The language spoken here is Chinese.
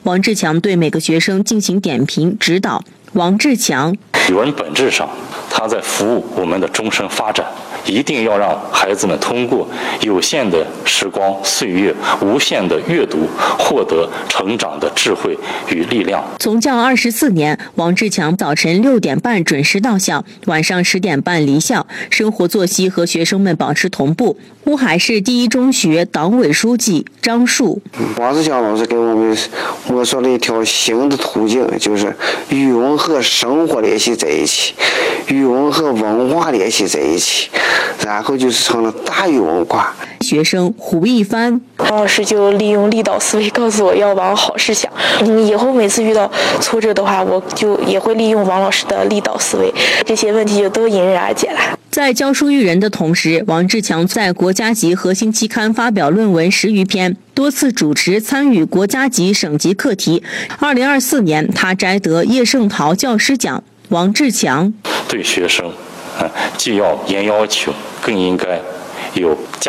王志强对每个学生进行点评指导。王志强， 语文本质上，它在服务我们的终身发展，一定要让孩子们通过有限的时光岁月、无限的阅读，获得成长的智慧与力量。 从教24年，王志强早晨6点半准时到校，晚上10点半离校，生活作息和学生们保持同步。乌海市第一中学党委书记张树， 王志强老师给我们摸索了一条新的途径，就是语文和生活联系在一起，语文和文化联系在一起，然后就是成了大语文化。 学生胡一帆， 王老师就利用力导思维告诉我要往好事想。以后每次遇到挫折的话，我就也会利用王老师的力导思维，这些问题就都迎刃而解了。 在教书育人的同时，王志强在国家级核心期刊发表论文10余篇，多次主持参与国家级、省级课题。2024年，他摘得叶圣陶教师奖。王志强对学生，既要严要求，更应该有